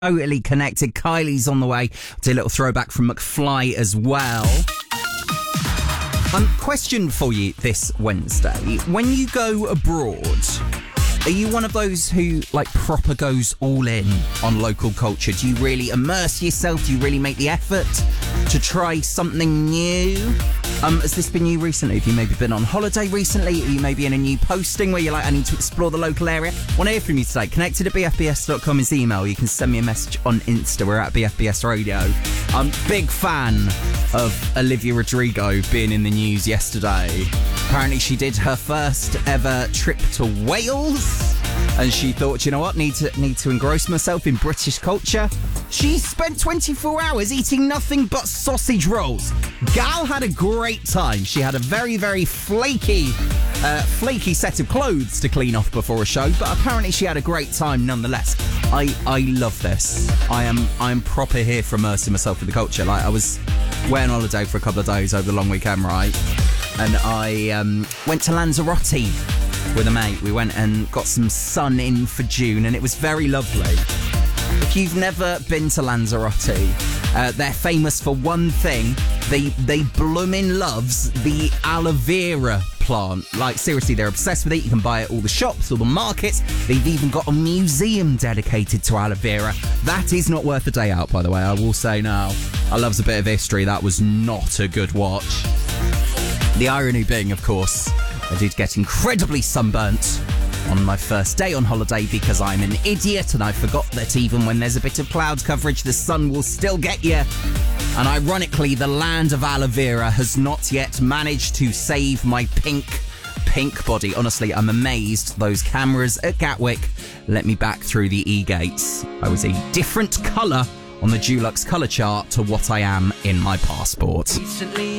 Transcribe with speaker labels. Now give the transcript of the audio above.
Speaker 1: Totally connected. Kylie's on the way. Do a little throwback from McFly as well. Question for you this Wednesday. When you go abroad, are you one of those who proper goes all in on local culture? Do you really immerse yourself? Do you really make the effort to try something new? Has this been you recently? Have you maybe been on holiday recently? Are you maybe in a new posting where you're I need to explore the local area? Want to hear from you today. Connected at bfbs.com is the email. You can send me a message on Insta. We're at BFBS Radio. I'm a big fan of Olivia Rodrigo being in the news yesterday. Apparently she did her first ever trip to Wales. And she thought, you know what, need to engross myself in British culture. She spent 24 hours eating nothing but sausage rolls. Gal had a great time. She had a very, very flaky set of clothes to clean off before a show, but apparently she had a great time nonetheless. I love this. I'm proper here for immersing myself in the culture. I was away on holiday for a couple of days over the long weekend, right? And I went to Lanzarote with a mate. We went and got some sun in for June, and it was very lovely. If you've never been to Lanzarote, they're famous for one thing. They bloomin' loves the aloe vera plant. Seriously, they're obsessed with it. You can buy it at all the shops, all the markets. They've even got a museum dedicated to aloe vera. That is not worth a day out, by the way. I will say now. I loves a bit of history. That was not a good watch. The irony being, of course, I did get incredibly sunburnt on my first day on holiday because I'm an idiot and I forgot that even when there's a bit of cloud coverage, the sun will still get you. And ironically, the land of aloe vera has not yet managed to save my pink body. Honestly, I'm amazed those cameras at Gatwick let me back through the E-gates. I was a different colour on the Dulux colour chart to what I am in my passport. Recently